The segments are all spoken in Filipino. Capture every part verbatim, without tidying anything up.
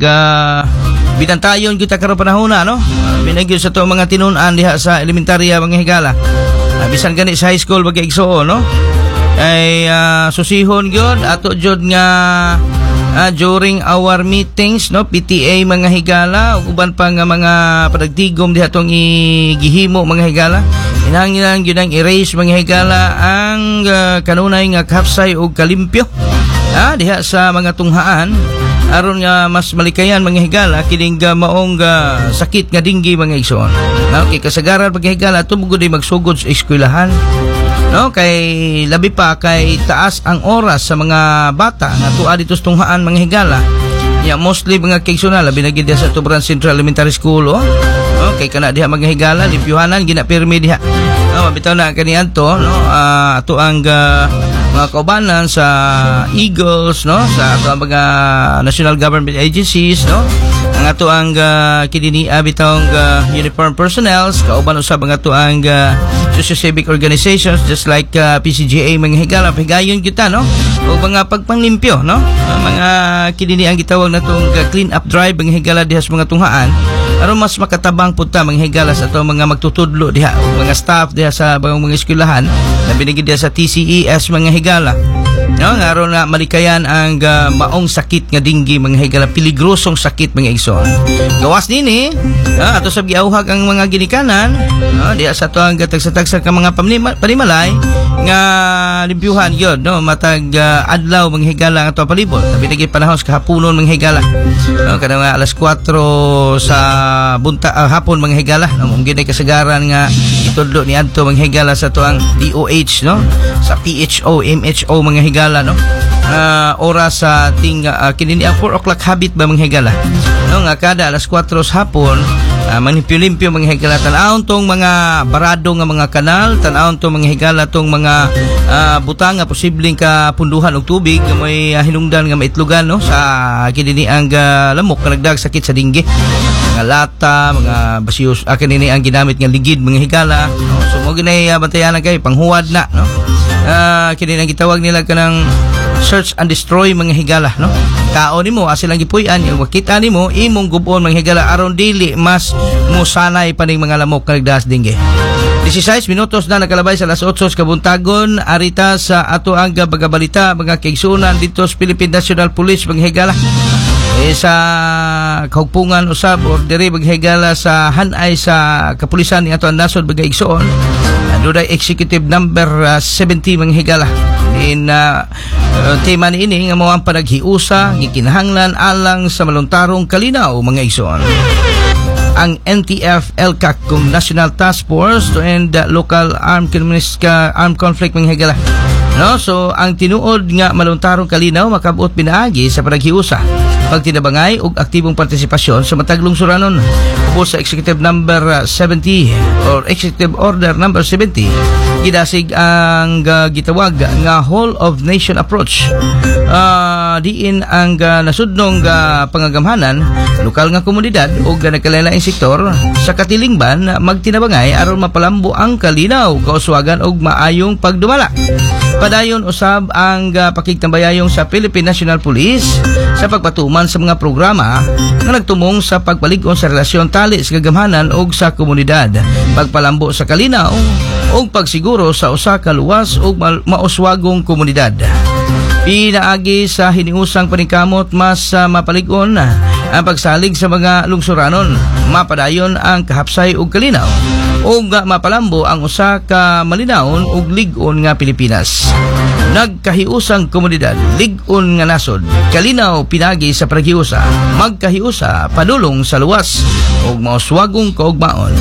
uh, binantayon kita karon panahon na, no? Uh, binagyo sa to mga tinun-an diha sa elementarya mga higala. Uh, bisan gani sa high school bagay igsuon, no? Ay uh, susihon gyud ato jud nga uh, during our meetings, no, P T A mga higala ug uban pa nga mga padagtigom diha tong igihimo mga higala. Inanglan gyud ang erase mga higala ang uh, kanunay nga kahapsay ug kalimpyo ah, diha sa mga tunghaan aron nga mas malikayan mga higala kining uh, maong uh, sakit nga dinggi mga igsoon. No, kay kasagaran mga higala tumugod ay magsugod sa eskwelahan. No, kay labi pa kay taas ang oras sa mga bata nga tuwa dito sa tunghaan mga higala. Ya, mostly mga kaigsoon labi na gid sa Tuberan Central Elementary School, oh. Okay, kana diha mga higala limpyuhanan gina pirmi diha. No, mabitaw na kaniadto, no, uh, ato ang uh, mga kaubanan sa Eagles, no, sa ato ang mga national government agencies, no, ang ato ang uh, kidini abitong uh, uniform personnel, kauban usab ang ato ang uh, socio-civic organizations just like uh, P C G A mga higala pahigayon kita, no, o mga pagpanglimpyo, no, uh, mga kidini ang gitawag natong uh, clean up drive mga higala diha sa mga tunghaan aron mas makatabang punta mga higala sa ato mga magtutudlo diha o mga staff diha sa mga mga eskwelahan na binigid diha sa T C E S mga higala, no, nga aron na malikayan ang uh, maong sakit nga dinggi mga higala, peligrosong sakit mga igsoon. Gawas nini uh, ato sab giawhag ang mga ginikanan, no, diha sa ato ang gatag-tagsa ka mga panimalay nga limpyuhan yun, no, matag uh, adlaw mga higala nga ato palibot tabi naging panahon sa kahaponon mga higala, no, kada nga alas kwatro sa bunta uh, hapon mga higala, no, mong ginay kasagaran nga itudlo ni adto mga higala sa ato ang D O H, no, sa P H O, M H O mga higala, no, uh, oras sa ting uh, kinini ang four o'clock habit ba mga higala, no, nga kada alas kwatro sa hapon uh, manimpyo-limpyo mga higala, tanawon tong mga barado nga mga kanal, tanawon tong mga higala tong mga uh, butang nga posibleng kapunduhan og tubig nga may uh, hinungdan nga maitlugan, no, sa kinini ang uh, lamok nga nagdag sakit sa dinggi, mga lata, mga basiyos uh, kinini ang ginamit nga ligid mga higala, no, so mo ginay uh, bantayan kay panghuwad na, no, uh, kinini ang gitawag nila kanang search and destroy mga higala, no, kao nimo asilang gipuy-an yung makita nimo imong gubon mga higala aron dili mas musanay paning mga lamok nga nagdas dinggi. Disisays minutos na nakalabay sa alas otso kabuntagon arita sa ato ang bagabalita mga kaigsunan dito sa Philippine National Police mga higala. Eh, sa kahugpungan usab or diri mga higala sa hanay sa kapulisan ni ato ang nasod mga igsoon. Doon executive number uh, seventy mga higala. In uh, uh, tema ni ini nga mo ang panaghiusa gikinahanglan alang sa maluntarong kalinaw mga igsoon. Ang N T F L C A C kung National Task Force to end the local armed uh, armed conflict mga higala. No, so ang tinuod nga maluntarong kalinaw makabuot pinaagi sa panaghiusa, pagtinabangay ug aktibong partisipasyon sa matag lungsuranon ubos sa executive number seventy or executive order number seventy gidasig ang uh, gitawag nga whole of nation approach, uh, diin ang uh, nasudnong uh, pangagamhanan lokal nga komunidad ug nagkalalaing sektor sa katilingban magtinabangay aron mapalambo ang kalinaw, kauswagan ug maayong pagdumala. Padayon usab ang uh, pakigtambayayong sa Philippine National Police sa pagpatuman sa mga programa nga nagtumong sa pagpalig-on sa relasyon tali sa kagamhanan ug sa komunidad, pagpalambo sa kalinaw ug pagsiguro sa usa ka luwas ug mauswagong komunidad. Pinaagi sa hiniusang paningkamot mas uh, mapalig-on ang pagsalig sa mga lungsuranon, mapadayon ang kahapsay ug kalinaw ug mapalambo ang usa ka malinawon ug lig-on nga Pilipinas. Nagkahiusang komunidad, lig-on nga nasod, kalinaw pinagi sa paghiusa, magkahiusa padulong sa luwas ug mauswagong kaugmaon.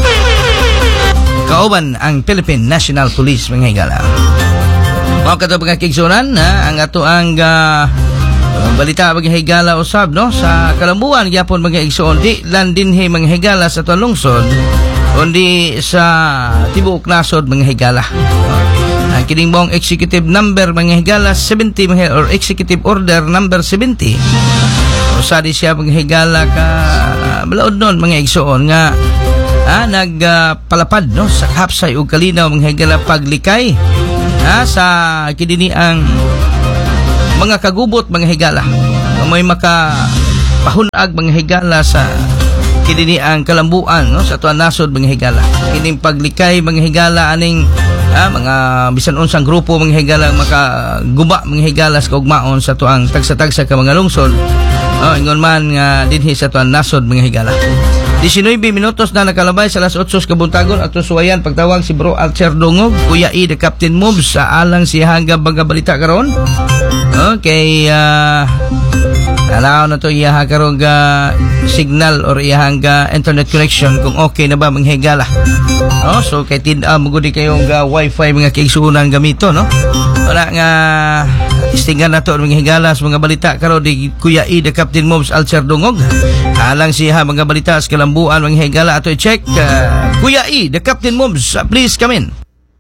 Kauban ang Philippine National Police mga higala. Mga kato mga kigsunan, ha, ang ato ang uh, balita mga higala usab, no, sa kalambuan gyapon mga igsoon di lan dinhi mga higala sa tuwang lungsod kundi sa tibuok nasod mga higala. Ang kining mong executive number mga higala seventy mga, or executive order number seventy usa di siya mga higala ka uh, balaod nun mga igsoon nga ah, nagpalapad uh, no, sa hapsay ug kalinaw mga higala paglikay ah, sa kidini ang mga kagubot mga higala may maka pahunag mga higala sa kini ang kalambuan no sa tuan nasod mga higala. Kining paglikay mga higala aning ah, mga bisan unsang grupo mga higala makaguba mga higala sa kaugmaon sa tuang tagsa-tagsa ka mga lungsod. Oh, ingon man nga dinhi sa tuan nasod mga higala. nineteen minutos na nakalabay sa alas otso ka buntagon ato suwayan pagtawag si Bro Alcher Dungog, Kuya E the Captain Moves sa alang si hangga baga balita karon. Okay, uh, alaw na to iyaha karong uh, signal or iyahang uh, internet connection kung okay na ba mga higala. Oh, so kay tinda mo gudi kayong uh, wifi mga kaigsuonan gamito no. Wala nga istingan na to mga higala sa mga balita karon di Kuya E the Captain Moves Alcher Dungog. Alang siya mga balita sa kalambuan mga higala ato i-check. Uh, Kuya E the Captain Moves, uh, please come in.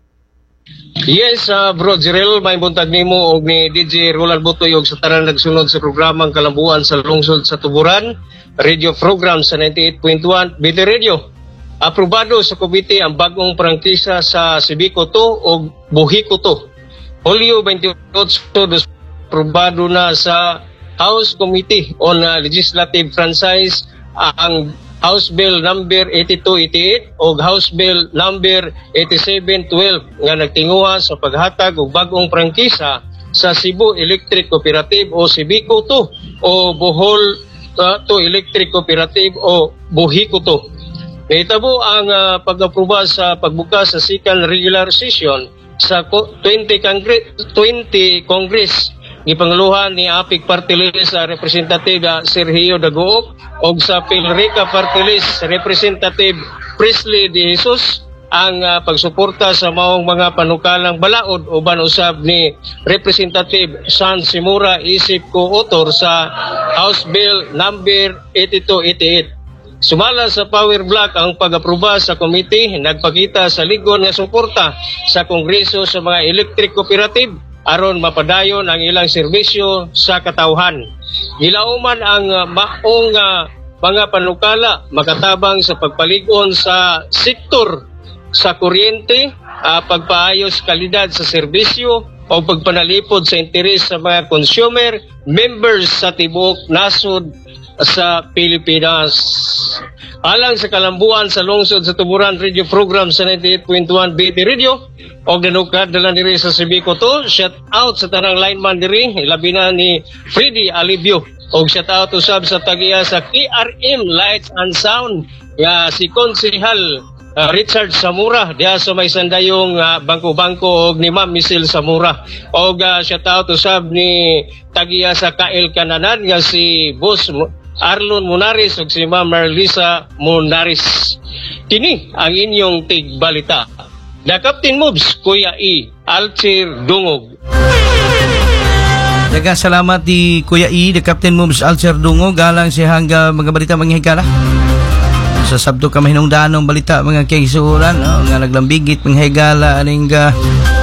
Yes, uh, Bro Jirel, may buntag nimo og ni D J Roland Butoy og sa tanan nagsunod sa programang Kalambuan sa lungsod sa Tuburan, radio program sa ninety-eight point one B T Radio. Aprobado sa komite ang bagong prangkisa sa Sibico two o Buhiko two. Hulyo twenty-eight, aprobado na sa House Committee on uh, Legislative Franchise uh, ang House Bill number eighty-two eighty-eight o House Bill number eighty-seven twelve nga nagtinguha sa paghatag og bagong prangkisa sa Cebu Electric Cooperative o Sibico two o Bohol uh, two Electric Cooperative o Buhiko two. Nahitabo ang uh, pag-aproba sa pagbukas sa second regular session sa twenty Congress, twenty Congress gipangluhan ni Apik Party List sa Representative uh, Sergio Dagook o sa Pilrica Party List Representative Presley De Jesus ang uh, pagsuporta sa maong mga panukalang balaod uban usab ni Representative San Simura isip co-author sa House Bill number eighty-two eighty-eight. Sumala sa power block ang pag-aproba sa committee, nagpakita sa ligon nga suporta sa Kongreso sa mga electric cooperative aron mapadayon ang ilang serbisyo sa katawhan. Gilauman ang uh, maong uh, mga panukala makatabang sa pagpaligon sa sektor sa kuryente, uh, pagpaayos kalidad sa serbisyo o pagpanalipod sa interes sa mga consumer members sa tibuok nasod sa Pilipinas. Alang sa kalambuan sa lungsod sa Tuburan radio program sa ninety-eight point one B T Radio o nanukad dala diri sa Sibico two, shout out sa tanang lineman diri, labi na ni Freddy Alibio o shout out usab sa tagiya sa K R M Lights and Sound ya si Konsehal uh, Richard Samura diha sa may sandayong uh, bangko-bangko og ni Ma'am Michelle Samura o uh, shout out usab ni tagiya sa K L Kananan nga si Boss Arlon Munaris ug si Ma'am Marlisa Munaris. Kini ang inyong tigbalita. The Captain Moves, Kuya E. Alcher Dungog. Daghang salamat di Kuya E, The Captain Moves Alcher Dungog. Galang si hangga mga balita mga higala. Sa sabdo ka mahinungdanong balita mga kaigsuonan, no? Nga naglambigit mga higala aning uh,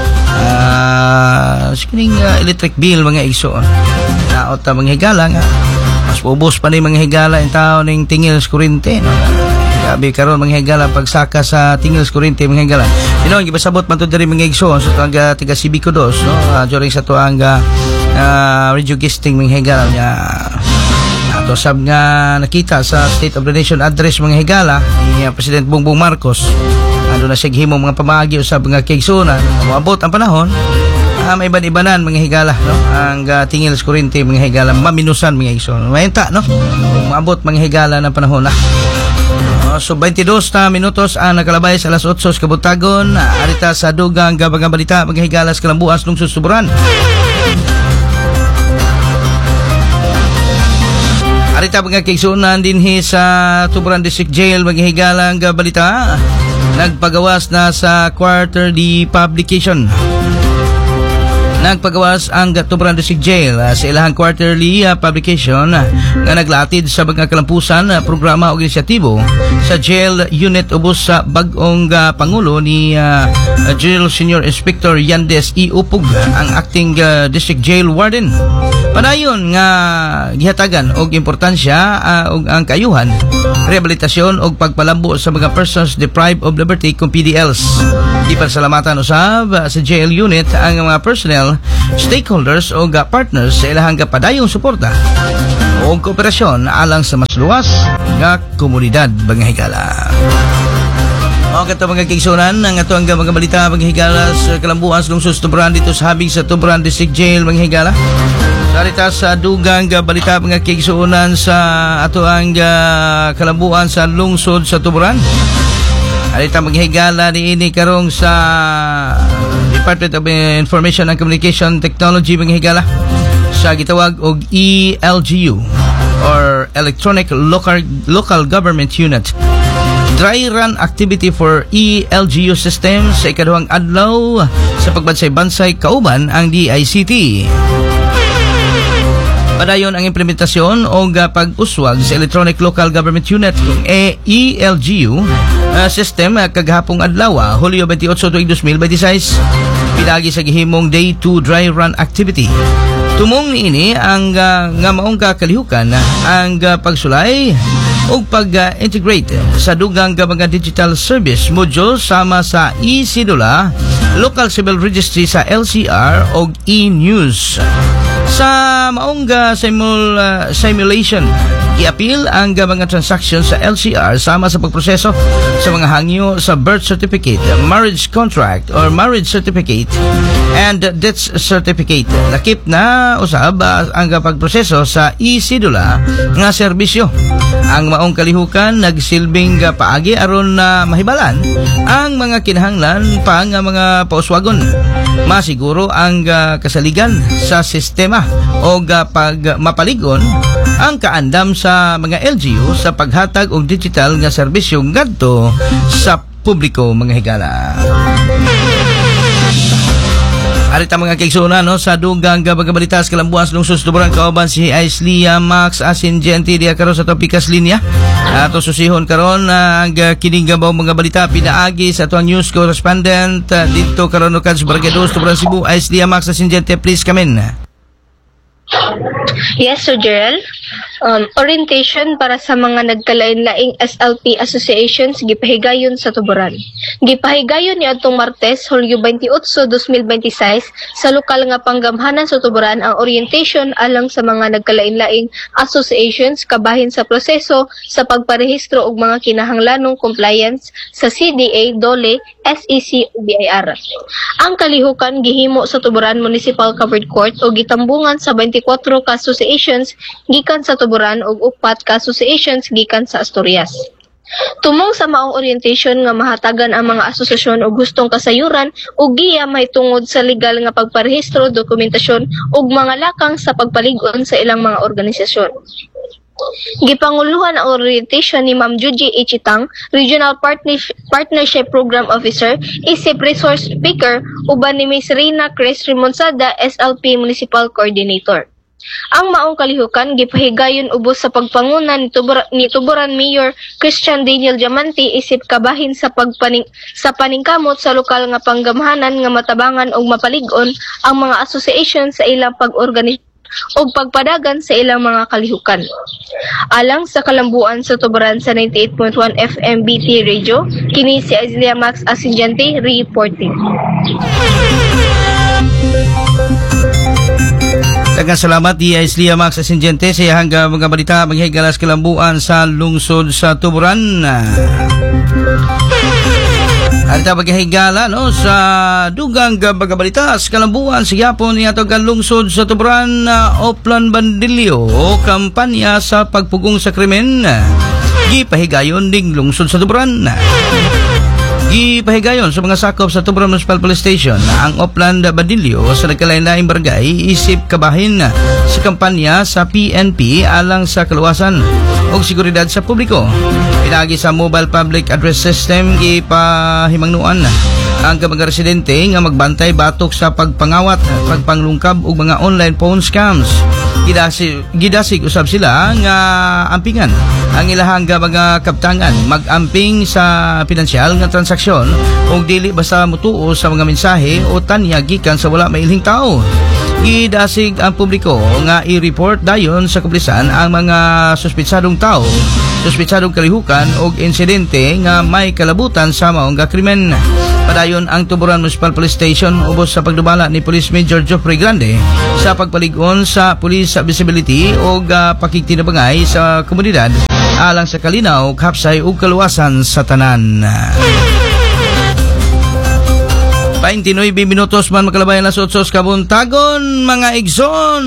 uh, sikining uh, electric bill mga igsuon. Naot ta mga higala nga mas ubos pa ni mga higala in tao ning tingil sa kuryente, no? Gabi karon mga higala pagsaka sa tingil sa kuryente mga higala. You know, gibasabot man to diri mga igsoon sa tuang uh, tiga Sibico two, no? Uh, during sa tuang uh, uh, radio guesting mga higala nya ato sab nga nakita sa State of the Nation address mga higala ni uh, President Bongbong Marcos. Ano na siya himong mga pamaagi usab nga kaigsuonan. Moabot ang panahon Uh, may iban-ibanan mga higala, no? Ang uh, tingil sa kuryente mga higala maminusan mga igsoon. Mayenta, no? Kung maabot mga higala ng panahon na. Uh, so twenty-two na minutos ang nakalabay sa alas otso sa kabutagon. Uh, arita sa dugang gabang balita mga higala sa kalambuan sa lungsod Tuburan. Arita mga kaigsuonan dinhi sa Tuburan District Jail mga higala ang balita. Nagpagawas na sa quarterly publication. Nagpagawas ang Tuburan District Jail uh, sa ilahang quarterly uh, publication uh, nga naglatid sa mga kalampusan uh, programa o inisyatibo sa jail unit ubos sa bagong uh, pangulo ni uh, uh, Jail Senior Inspector Yandes E. Upog, ang acting uh, District Jail Warden. Padayon nga gihatagan og importansya uh, og ang kayuhan, rehabilitasyon og pagpalambo sa mga persons deprived of liberty kung P D Ls. Di pasalamatan usab uh, sa jail unit ang mga personnel, stakeholders o partners sa ilahang kapadayong suporta o kooperasyon alang sa mas luwas nga komunidad mga higala. O kato mga kigsunan, ang ato ang mga balita mga higala sa Kalambuan sa lungsod sa Tuburan dito sa habing sa Tuburan District Jail mga higala. Sarita sa dugang balita mga kigsunan sa ato ang uh, Kalambuan sa lungsod sa Tuburan. Alita maghigala ni ini karong sa Department of Information and Communication Technology maghigala sa gitawag og E L G U or Electronic Local Local Government Unit. Dry run activity for E L G U system sa ikaduhang adlaw sa pagbansay-bansay kauban ang D I C T. Padayon ang implementasyon o pag-uswag sa Electronic Local Government Unit kung E L G U uh, system uh, kagahapong adlaw, Hulyo twenty-eight, twenty twenty-six, pinagi sa gihimong Day two Dry Run Activity. Tumong niini ang uh, nga maong kakalihukan ang uh, pagsulay o pag-integrate uh, sa dugang uh, mga digital service module sama sa e-Sidula, Local Civil Registry sa L C R o e-News. Sa maong uh, simul, uh, simulation, i-appeal ang uh, mga transactions sa L C R sama sa pagproseso sa mga hangyo sa birth certificate, marriage contract or marriage certificate, and death certificate. Lakip na usab uh, ang uh, pagproseso sa e-Sidula nga serbisyo. Ang maong kalihukan nagsilbing uh, paagi aron na uh, mahibalan ang mga kinahanglan pa nga mga pauswagon. Masiguro ang uh, kasaligan sa sistema o uh, pag mapaligon ang kaandam sa mga L G U sa paghatag og digital nga serbisyo ngadto sa publiko mga higala. Arita mga kaigsuna no sa dugang gababalita sa Kalambuan sa lungsod sa Tuburan kauban si Aislia Max Asingente diha karon sa topikas linya. Ato susihon karon uh, ang uh, kining gabaw mga balita pinaagi sa atong news correspondent uh, dito karon no sa Barangay two Tuburan Cebu. Aislia Max Asingente, please come in. Yes, Sir Gerald. Um, orientation para sa mga nagkalain-laing S L P associations gipahigayon sa Tuburan. Gipahigayon ni atong Martes, Hulyo twenty-eight, twenty twenty-six sa lokal nga panggamhanan sa Tuburan ang orientation alang sa mga nagkalain-laing associations kabahin sa proseso sa pagparehistro og mga kinahanglanong compliance sa C D A, D O L E, S E C ug B I R. Ang kalihukan gihimo sa Tuburan Municipal Covered Court o gitambungan sa twenty-four ka associations gikan sa Tuburan ug upat ka associations gikan sa Asturias. Tumong sa maong orientation nga mahatagan ang mga asosasyon og gustong kasayuran ug giya may tungod sa legal nga pagparehistro, dokumentasyon ug mga lakang sa pagpaligon sa ilang mga organisasyon. Gipanguluhan ang orientation ni Ma'am Juji Ichitang, Regional Partnership, Partnership Program Officer, isip Resource Speaker, uban ni Miz Rina Cres Rimonsada, S L P Municipal Coordinator. Ang maong kalihukan gipahigayon ubos sa pagpanguna ni, Tubura, ni Tuburan Mayor Christian Daniel Diamante isip kabahin sa pagpaning sa paningkamot sa lokal nga panggamhanan nga matabangan og mapalig-on ang mga association sa ilang pag-organisa o pagpadagan sa ilang mga kalihukan. Alang sa Kalambuan sa Tuburan sa ninety-eight point one F M B T Radio, kini si Aislia Max Asingente reporting. Daghang salamat di Aislia Max Asingente sa iyang mga balita maghigala sa Kalambuan sa lungsod sa Tuburan. Arita paghigala no sa dugang mga balita sa Kalambuan sa gyapon ni atong lungsod sa Tuburan, uh, Oplan Bandilyo o kampanya sa pagpugong sa krimen. Gipahigayon ding lungsod sa Tuburan. Gipahigayon sa mga sakop sa Tuburan Municipal Police Station ang Oplan Bandilyo sa nagkalain-laing barangay isip kabahin sa kampanya sa P N P alang sa kaluwasan o seguridad sa publiko. Pinagi sa Mobile Public Address System gipahimangnuan ang mga residente nga magbantay batok sa pagpangawat, pagpanglungkab ug mga online phone scams. Gidasig, gidasig usab sila nga ampingan ang ilahang mga kaptangan mag-amping sa pinansyal nga transaksyon ug dili basta mutuo sa mga mensahe o tanya gikan sa wala mailhing tao. Gidasig ang publiko nga i-report dayon sa kapulisan ang mga suspetsadong tao, suspetsadong kalihukan o insidente nga may kalabutan sa maong krimen. Padayon ang Tuburan Municipal Police Station ubos sa pagdubala ni Police Major Geoffrey Grande sa pagpalig-on sa police visibility o uh, pakiktinabangay sa komunidad alang sa kalinaw, kapsay ug kaluwasan sa tanan. twenty-nine minutos man makalabayan las otsos kabuntagon mga igsoon.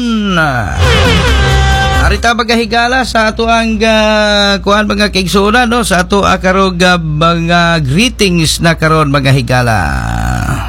Arita bagahigala sa ato ang uh, kuan mga kaigsoon no, sa ato akarog uh, mga greetings na karon mga higala.